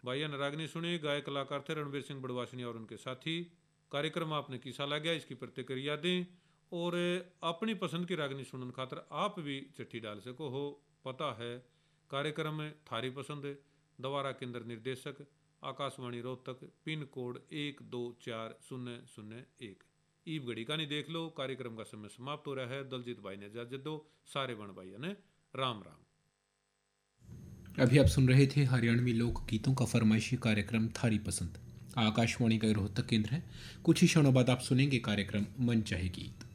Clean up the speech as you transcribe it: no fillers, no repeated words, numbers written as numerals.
भाइया ने रागनी सुनी, गायक कलाकार थे रणवीर सिंह बड़वासनी और उनके साथी। कार्यक्रम आपने किसा लग गया इसकी प्रतिक्रिया दें, और अपनी पसंद की रागनी सुनने खातर आप भी चिट्ठी डाल सको हो। पता है कार्यक्रम में थारी पसंद है। दोबारा केंद्र निर्देशक आकाशवाणी रोहतक, पिन कोड 124001। ईब घड़ी का नहीं देख लो, कार्यक्रम का समय समाप्त हो रहा है। दलजीत भाई ने इजाजत दो, सारे बण भाई ने राम राम। अभी आप सुन रहे थे हरियाणवी लोक गीतों का फरमाइशी कार्यक्रम थारी पसंद। आकाशवाणी का रोहतक केंद्र है। कुछ ही क्षणों बाद आप सुनेंगे कार्यक्रम मन चाहे गीत।